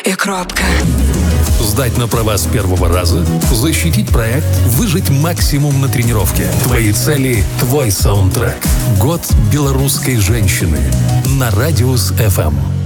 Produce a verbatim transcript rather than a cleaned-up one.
и кропка. Сдать на права с первого раза, защитить проект, выжать максимум на тренировке. Твои цели – твой саундтрек. Год белорусской женщины на Радиус эф эм.